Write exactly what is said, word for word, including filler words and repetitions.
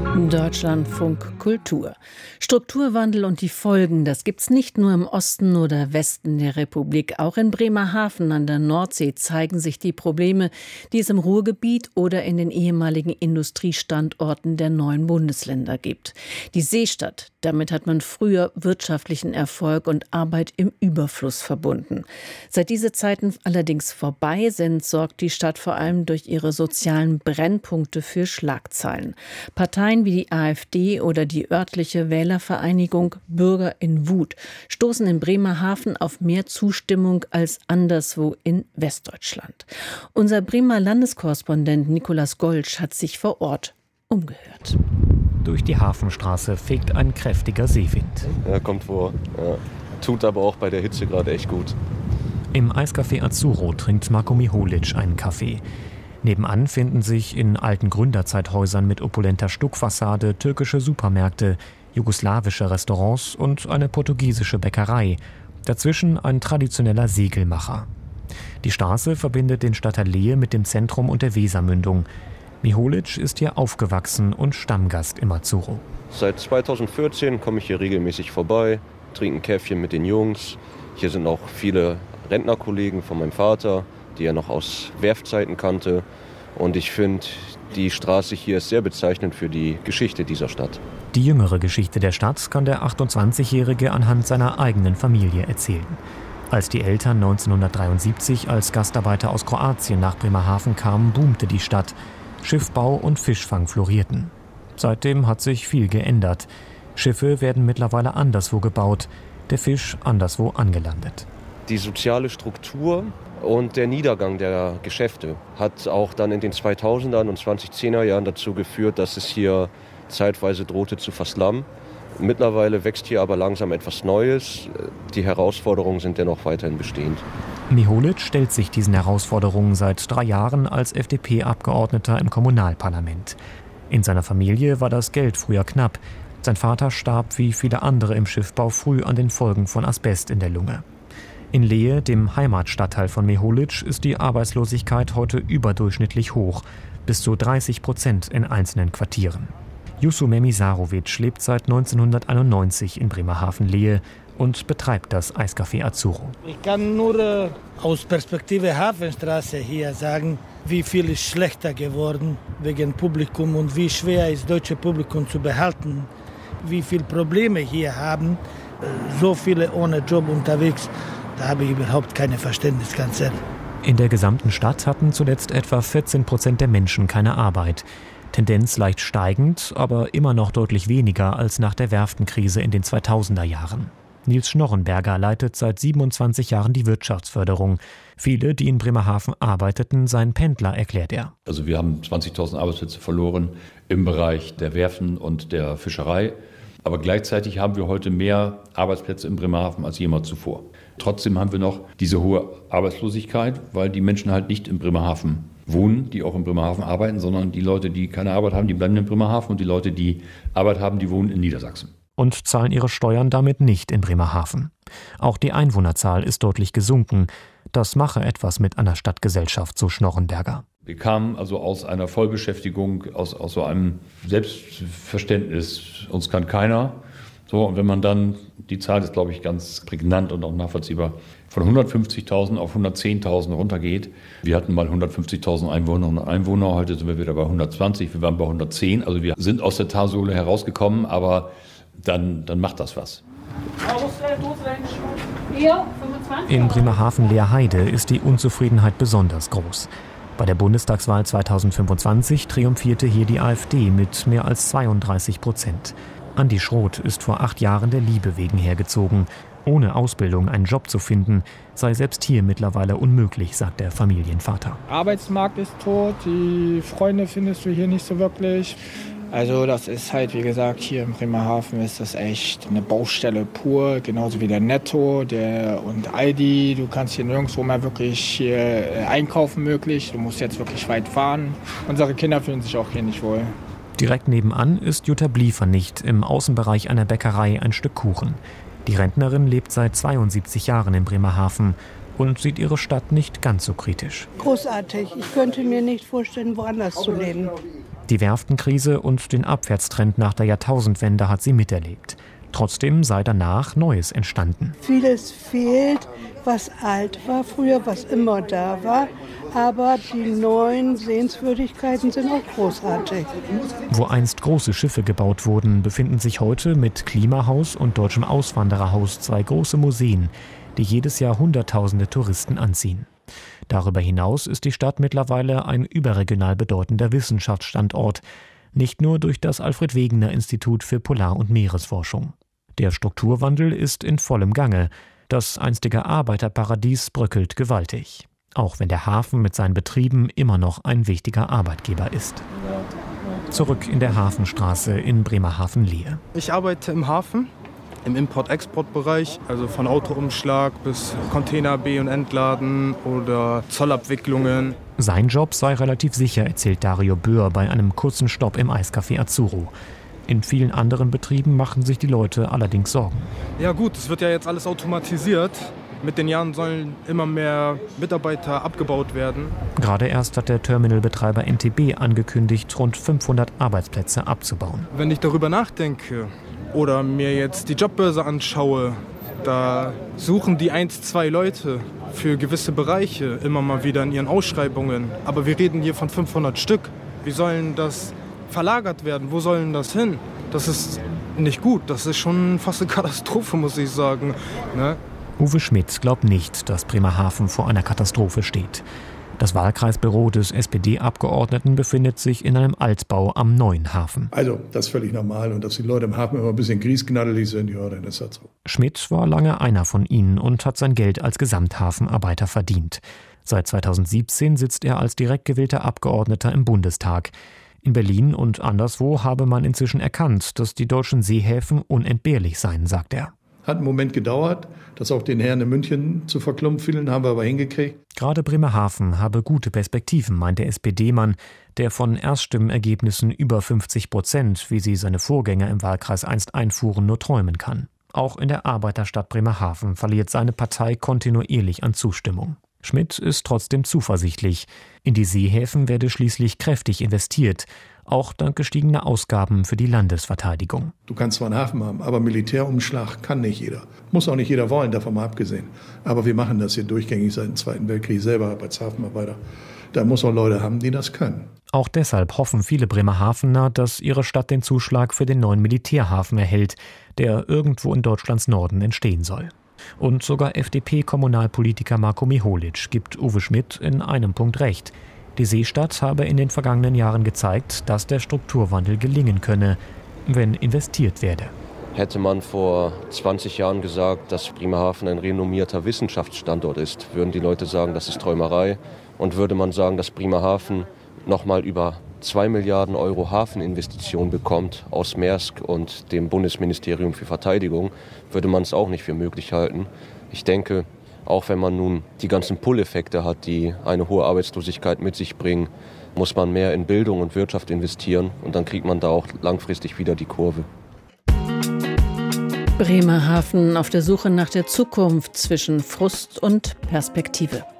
Deutschlandfunk Kultur. Strukturwandel und die Folgen, das gibt's nicht nur im Osten oder Westen der Republik. Auch in Bremerhaven an der Nordsee zeigen sich die Probleme, die es im Ruhrgebiet oder in den ehemaligen Industriestandorten der neuen Bundesländer gibt. Die Seestadt, damit hat man früher wirtschaftlichen Erfolg und Arbeit im Überfluss verbunden. Seit diese Zeiten allerdings vorbei sind, sorgt die Stadt vor allem durch ihre sozialen Brennpunkte für Schlagzeilen. Parteien wie die AfD oder die örtliche Wählervereinigung Bürger in Wut stoßen in Bremerhaven auf mehr Zustimmung als anderswo in Westdeutschland. Unser Bremer Landeskorrespondent Nikolaus Golsch hat sich vor Ort umgehört. Durch die Hafenstraße fegt ein kräftiger Seewind. Ja, kommt vor. Ja. Tut aber auch bei der Hitze gerade echt gut. Im Eiscafé Azzurro trinkt Marko Miholic einen Kaffee. Nebenan finden sich in alten Gründerzeithäusern mit opulenter Stuckfassade türkische Supermärkte, jugoslawische Restaurants und eine portugiesische Bäckerei. Dazwischen ein traditioneller Segelmacher. Die Straße verbindet den Stadtteil Lehe mit dem Zentrum und der Wesermündung. Miholic ist hier aufgewachsen und Stammgast im Azzurro. Seit zweitausendvierzehn komme ich hier regelmäßig vorbei, trinke ein Käffchen mit den Jungs. Hier sind auch viele Rentnerkollegen von meinem Vater, die er noch aus Werftzeiten kannte. Und ich finde, die Straße hier ist sehr bezeichnend für die Geschichte dieser Stadt. Die jüngere Geschichte der Stadt kann der achtundzwanzigjährige anhand seiner eigenen Familie erzählen. Als die Eltern neunzehnhundertdreiundsiebzig als Gastarbeiter aus Kroatien nach Bremerhaven kamen, boomte die Stadt. Schiffbau und Fischfang florierten. Seitdem hat sich viel geändert. Schiffe werden mittlerweile anderswo gebaut, der Fisch anderswo angelandet. Die soziale Struktur und der Niedergang der Geschäfte hat auch dann in den zweitausendern und zweitausendzehner Jahren dazu geführt, dass es hier zeitweise drohte zu verslammen. Mittlerweile wächst hier aber langsam etwas Neues. Die Herausforderungen sind dennoch weiterhin bestehend. Miholic stellt sich diesen Herausforderungen seit drei Jahren als F D P-Abgeordneter im Kommunalparlament. In seiner Familie war das Geld früher knapp. Sein Vater starb wie viele andere im Schiffbau früh an den Folgen von Asbest in der Lunge. In Lehe, dem Heimatstadtteil von Miholic, ist die Arbeitslosigkeit heute überdurchschnittlich hoch, bis zu dreißig Prozent in einzelnen Quartieren. Jusu Memisarovic lebt seit neunzehnhunderteinundneunzig in Bremerhaven-Lehe und betreibt das Eiscafé Azzurro. Ich kann nur äh, aus Perspektive Hafenstraße hier sagen, wie viel ist schlechter geworden wegen Publikum und wie schwer ist deutsche Publikum zu behalten, wie viele Probleme hier haben, so viele ohne Job unterwegs, da habe ich überhaupt keine Verständnis, ganz ehrlich. In der gesamten Stadt hatten zuletzt etwa vierzehn Prozent der Menschen keine Arbeit. Tendenz leicht steigend, aber immer noch deutlich weniger als nach der Werftenkrise in den zweitausender Jahren. Nils Schnorrenberger leitet seit siebenundzwanzig Jahren die Wirtschaftsförderung. Viele, die in Bremerhaven arbeiteten, seien Pendler, erklärt er. Also wir haben zwanzigtausend Arbeitsplätze verloren im Bereich der Werften und der Fischerei. Aber gleichzeitig haben wir heute mehr Arbeitsplätze in Bremerhaven als jemals zuvor. Trotzdem haben wir noch diese hohe Arbeitslosigkeit, weil die Menschen halt nicht in Bremerhaven wohnen, die auch in Bremerhaven arbeiten, sondern die Leute, die keine Arbeit haben, die bleiben in Bremerhaven und die Leute, die Arbeit haben, die wohnen in Niedersachsen. Und zahlen ihre Steuern damit nicht in Bremerhaven. Auch die Einwohnerzahl ist deutlich gesunken. Das mache etwas mit einer Stadtgesellschaft, so Schnorrenberger. Wir kamen also aus einer Vollbeschäftigung, aus, aus so einem Selbstverständnis, uns kann keiner. So, und wenn man dann, die Zahl ist, glaube ich, ganz prägnant und auch nachvollziehbar, von hundertfünfzigtausend auf hundertzehntausend runtergeht. Wir hatten mal hundertfünfzigtausend Einwohnerinnen und Einwohner, heute sind wir wieder bei hundertzwanzig, wir waren bei hundertzehn. Also wir sind aus der Talsohle herausgekommen, aber dann, dann macht das was. In Bremerhaven-Leerheide ist die Unzufriedenheit besonders groß. Bei der Bundestagswahl zweitausendfünfundzwanzig triumphierte hier die AfD mit mehr als zweiunddreißig Prozent. Andi Schroth ist vor acht Jahren der Liebe wegen hergezogen. Ohne Ausbildung einen Job zu finden, sei selbst hier mittlerweile unmöglich, sagt der Familienvater. Arbeitsmarkt ist tot, die Freunde findest du hier nicht so wirklich. Also das ist halt, wie gesagt, hier in Bremerhaven ist das echt eine Baustelle pur, genauso wie der Netto der und Aldi. Du kannst hier nirgendwo mehr wirklich hier einkaufen möglich, du musst jetzt wirklich weit fahren. Unsere Kinder fühlen sich auch hier nicht wohl. Direkt nebenan ist Jutta Bliefernicht im Außenbereich einer Bäckerei ein Stück Kuchen. Die Rentnerin lebt seit zweiundsiebzig Jahren in Bremerhaven und sieht ihre Stadt nicht ganz so kritisch. Großartig. Ich könnte mir nicht vorstellen, woanders zu leben. Die Werftenkrise und den Abwärtstrend nach der Jahrtausendwende hat sie miterlebt. Trotzdem sei danach Neues entstanden. Vieles fehlt, was alt war früher, was immer da war. Aber die neuen Sehenswürdigkeiten sind auch großartig. Wo einst große Schiffe gebaut wurden, befinden sich heute mit Klimahaus und Deutschem Auswandererhaus zwei große Museen, die jedes Jahr Hunderttausende Touristen anziehen. Darüber hinaus ist die Stadt mittlerweile ein überregional bedeutender Wissenschaftsstandort, nicht nur durch das Alfred-Wegener-Institut für Polar- und Meeresforschung. Der Strukturwandel ist in vollem Gange. Das einstige Arbeiterparadies bröckelt gewaltig. Auch wenn der Hafen mit seinen Betrieben immer noch ein wichtiger Arbeitgeber ist. Zurück in der Hafenstraße in Bremerhaven-Lehe. Ich arbeite im Hafen, im Import-Export-Bereich, also von Autoumschlag bis Container be- und entladen oder Zollabwicklungen. Sein Job sei relativ sicher, erzählt Dario Böhr bei einem kurzen Stopp im Eiscafé Azzurro. In vielen anderen Betrieben machen sich die Leute allerdings Sorgen. Ja gut, es wird ja jetzt alles automatisiert. Mit den Jahren sollen immer mehr Mitarbeiter abgebaut werden. Gerade erst hat der Terminalbetreiber N T B angekündigt, rund fünfhundert Arbeitsplätze abzubauen. Wenn ich darüber nachdenke oder mir jetzt die Jobbörse anschaue, da suchen die eins, zwei Leute für gewisse Bereiche immer mal wieder in ihren Ausschreibungen. Aber wir reden hier von fünfhundert Stück. Wie sollen das verlagert werden? Wo sollen das hin? Das ist nicht gut. Das ist schon fast eine Katastrophe, muss ich sagen. Ne? Uwe Schmidt glaubt nicht, dass Bremerhaven vor einer Katastrophe steht. Das Wahlkreisbüro des S P D-Abgeordneten befindet sich in einem Altbau am neuen Hafen. Also, das ist völlig normal. Und dass die Leute im Hafen immer ein bisschen griesgnadelig sind, ja, dann ist das so. Schmidt war lange einer von ihnen und hat sein Geld als Gesamthafenarbeiter verdient. Seit zweitausendsiebzehn sitzt er als direkt gewählter Abgeordneter im Bundestag. In Berlin und anderswo habe man inzwischen erkannt, dass die deutschen Seehäfen unentbehrlich seien, sagt er. Hat einen Moment gedauert, das auch den Herren in München zu verklumpfen, haben wir aber hingekriegt. Gerade Bremerhaven habe gute Perspektiven, meint der S P D-Mann, der von Erststimmenergebnissen über fünfzig Prozent, wie sie seine Vorgänger im Wahlkreis einst einfuhren, nur träumen kann. Auch in der Arbeiterstadt Bremerhaven verliert seine Partei kontinuierlich an Zustimmung. Schmidt ist trotzdem zuversichtlich. In die Seehäfen werde schließlich kräftig investiert, auch dank gestiegener Ausgaben für die Landesverteidigung. Du kannst zwar einen Hafen haben, aber Militärumschlag kann nicht jeder. Muss auch nicht jeder wollen, davon mal abgesehen. Aber wir machen das hier durchgängig seit dem Zweiten Weltkrieg selber als Hafenarbeiter. Da muss auch Leute haben, die das können. Auch deshalb hoffen viele Bremerhavener, dass ihre Stadt den Zuschlag für den neuen Militärhafen erhält, der irgendwo in Deutschlands Norden entstehen soll. Und sogar F D P-Kommunalpolitiker Marko Miholic gibt Uwe Schmidt in einem Punkt recht. Die Seestadt habe in den vergangenen Jahren gezeigt, dass der Strukturwandel gelingen könne, wenn investiert werde. Hätte man vor zwanzig Jahren gesagt, dass Bremerhaven ein renommierter Wissenschaftsstandort ist, würden die Leute sagen, das ist Träumerei. Und würde man sagen, dass Bremerhaven nochmal über zwei Milliarden Euro Hafeninvestitionen bekommt aus Maersk und dem Bundesministerium für Verteidigung, würde man es auch nicht für möglich halten. Ich denke, auch wenn man nun die ganzen Pull-Effekte hat, die eine hohe Arbeitslosigkeit mit sich bringen, muss man mehr in Bildung und Wirtschaft investieren und dann kriegt man da auch langfristig wieder die Kurve. Bremerhaven auf der Suche nach der Zukunft zwischen Frust und Perspektive.